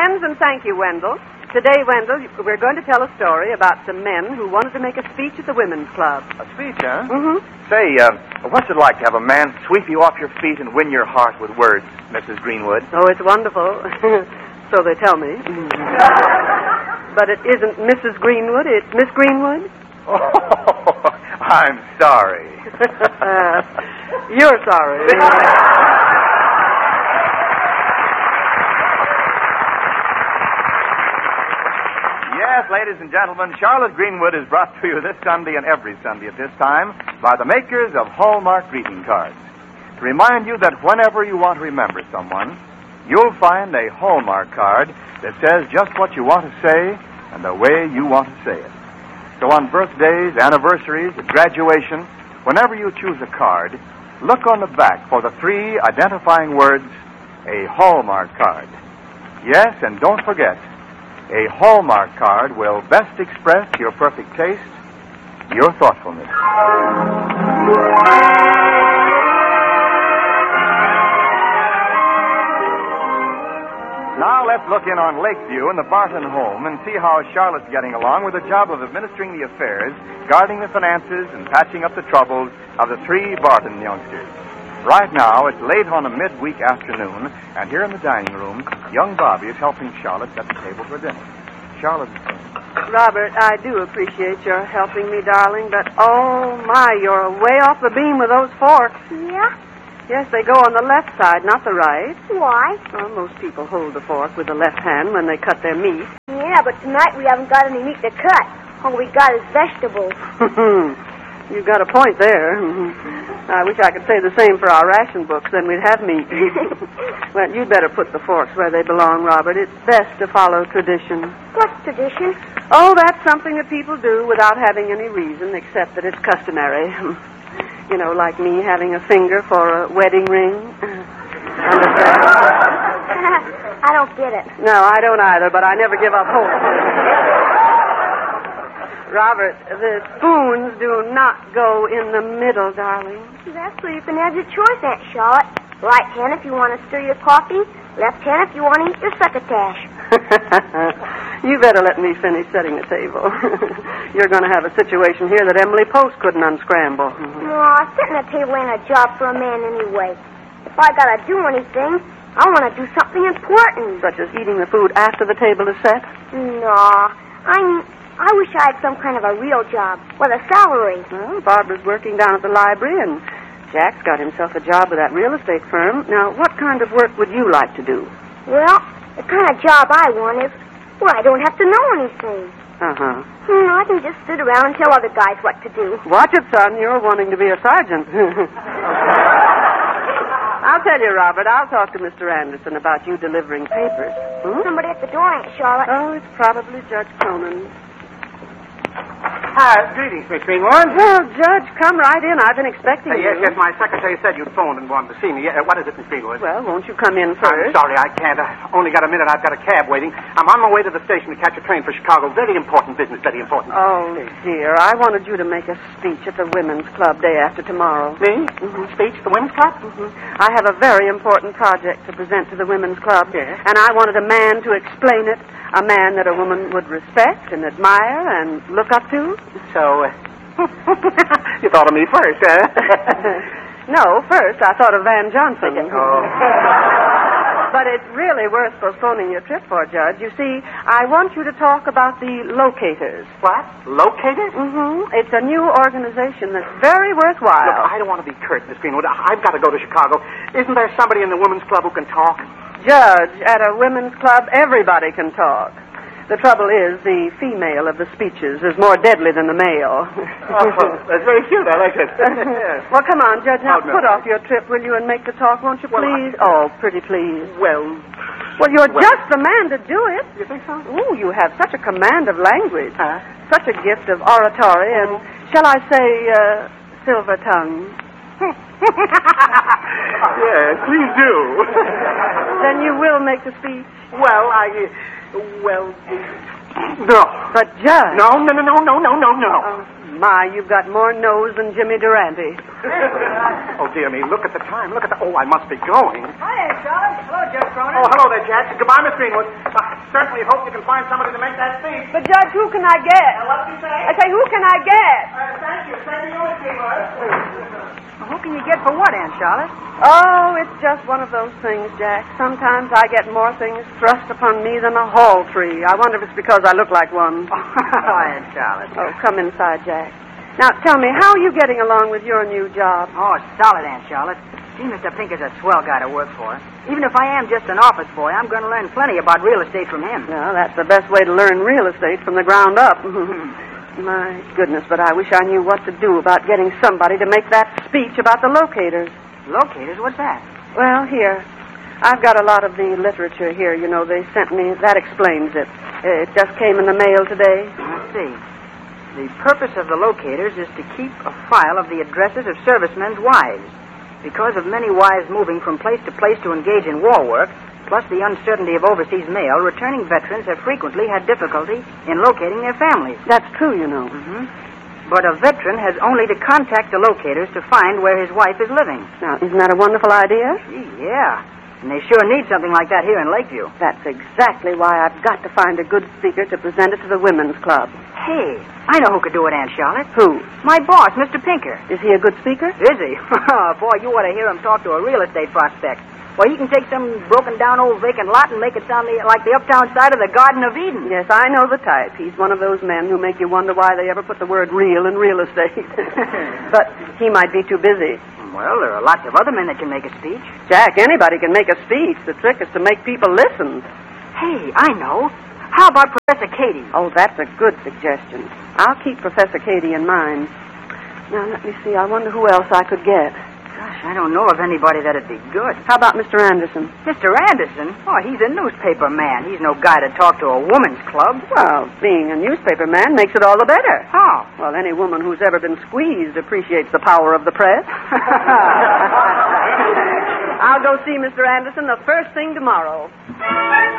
friends, and thank you, Wendell. Today, Wendell, we're going to tell a story about some men who wanted to make a speech at the Women's Club. A speech, huh? Mm-hmm. Say, what's it like to have a man sweep you off your feet and win your heart with words, Mrs. Greenwood? Oh, it's wonderful. So they tell me. But it isn't Mrs. Greenwood, it's Miss Greenwood. Oh, I'm sorry. You're sorry. Yes, ladies and gentlemen, Charlotte Greenwood is brought to you this Sunday and every Sunday at this time by the makers of Hallmark greeting cards. To remind you that whenever you want to remember someone, you'll find a Hallmark card that says just what you want to say and the way you want to say it. So on birthdays, anniversaries, graduation, whenever you choose a card, look on the back for the 3 identifying words, a Hallmark card. Yes, and don't forget, a Hallmark card will best express your perfect taste, your thoughtfulness. Now let's look in on Lakeview and the Barton home and see how Charlotte's getting along with the job of administering the affairs, guarding the finances, and patching up the troubles of the 3 Barton youngsters. Right now, it's late on a midweek afternoon, and here in the dining room, young Bobby is helping Charlotte set the table for dinner. Charlotte... Robert, I do appreciate your helping me, darling, but oh, my, you're way off the beam with those forks. Yeah? Yes, they go on the left side, not the right. Why? Well, most people hold the fork with the left hand when they cut their meat. Yeah, but tonight we haven't got any meat to cut. All we got is vegetables. You've got a point there. I wish I could say the same for our ration books, then we'd have meat. Well, you'd better put the forks where they belong, Robert. It's best to follow tradition. What's tradition? Oh, that's something that people do without having any reason, except that it's customary. You know, like me having a finger for a wedding ring. Understand? I don't get it. No, I don't either, but I never give up hope. Robert, the spoons do not go in the middle, darling. That's so you can have your choice, Aunt Charlotte. Right hand if you want to stir your coffee. Left hand if you want to eat your succotash. You better let me finish setting the table. You're going to have a situation here that Emily Post couldn't unscramble. Aw, setting a table ain't a job for a man anyway. If I got to do anything, I want to do something important. Such as eating the food after the table is set? No, I wish I had some kind of a real job with a salary. Well, Barbara's working down at the library, and Jack's got himself a job with that real estate firm. Now, what kind of work would you like to do? Well, the kind of job I want is, well, I don't have to know anything. Uh-huh. I can just sit around and tell other guys what to do. Watch it, son. You're wanting to be a sergeant. I'll tell you, Robert, I'll talk to Mr. Anderson about you delivering papers. Somebody at the door, Aunt Charlotte. Oh, it's probably Judge Cronin. Greetings, Miss Greenwood. Well, Judge, come right in. I've been expecting you. Yes, my secretary said you'd phoned and wanted to see me. What is it, Miss Greenwood? Well, won't you come in I'm first? sorry, I can't. I've only got a minute. I've got a cab waiting. I'm on my way to the station to catch a train for Chicago. Very important business, very important. Oh, dear. I wanted you to make a speech at the Women's Club day after tomorrow. Me? Speech at the Women's Club? I have a very important project to present to the Women's Club. Yes? And I wanted a man to explain it. A man that a woman would respect and admire and look up to. So, you thought of me first, huh? No, first I thought of Van Johnson. Oh. But it's really worth postponing your trip for, Judge. You see, I want you to talk about the locators. What? Locators? It's a new organization that's very worthwhile. Look, I don't want to be curt, Miss Greenwood. I've got to go to Chicago. Isn't there somebody in the Women's Club who can talk? Judge, at a women's club, everybody can talk. The trouble is, the female of the speeches is more deadly than the male. That's very cute. I like it. Yes. Well, come on, Judge. Now, no. put off your trip, will you, and make the talk, won't you, please? Oh, pretty please. Well, you're just the man to do it. You think so? Ooh, you have such a command of language. Huh? Such a gift of oratory and, shall I say, silver tongue. Yes, please do. Then you will make the speech? No. But, Judge... No. Oh, my, you've got more nose than Jimmy Durante. Oh, dear me, look at the time. Oh, I must be going. Hi, Charlotte. Hello, Judge Cronin. Oh, hello there, Jack. Goodbye, Miss Greenwood. certainly hope you can find somebody to make that speech. But, Judge, who can I get? What did you say? I say, who can I get? Thank you. Send me your Who can you get for what, Aunt Charlotte? Oh, it's just one of those things, Jack. Sometimes I get more things thrust upon me than a hall tree. I wonder if it's because I look like one. Aunt Charlotte. Oh, come inside, Jack. Now, tell me, how are you getting along with your new job? Oh, solid, Aunt Charlotte. Gee, Mr. Pinker's a swell guy to work for. Even if I am just an office boy, I'm going to learn plenty about real estate from him. Well, that's the best way to learn real estate, from the ground up. My goodness, but I wish I knew what to do about getting somebody to make that speech about the locators. Locators? What's that? Well, here. I've got a lot of the literature here. You know, they sent me. That explains it. It just came in the mail today. Let's see. The purpose of the locators is to keep a file of the addresses of servicemen's wives. Because of many wives moving from place to place to engage in war work, plus the uncertainty of overseas mail, returning veterans have frequently had difficulty in locating their families. That's true, you know. But a veteran has only to contact the locators to find where his wife is living. Now, isn't that a wonderful idea? Gee, yeah. And they sure need something like that here in Lakeview. That's exactly why I've got to find a good speaker to present it to the women's club. Hey, I know who could do it, Aunt Charlotte. Who? My boss, Mr. Pinker. Is he a good speaker? Is he? Boy, you ought to hear him talk to a real estate prospect. Well, he can take some broken-down old vacant lot and make it sound like the uptown side of the Garden of Eden. Yes, I know the type. He's one of those men who make you wonder why they ever put the word real in real estate. But he might be too busy. Well, there are lots of other men that can make a speech. Jack, anybody can make a speech. The trick is to make people listen. Hey, I know. How about Professor Cady? Oh, that's a good suggestion. I'll keep Professor Cady in mind. Now, let me see. I wonder who else I could get. Gosh, I don't know of anybody that'd be good. How about Mr. Anderson? Mr. Anderson? Oh, he's a newspaper man. He's no guy to talk to a woman's club. Well, being a newspaper man makes it all the better. How? Well, any woman who's ever been squeezed appreciates the power of the press. I'll go see Mr. Anderson the first thing tomorrow.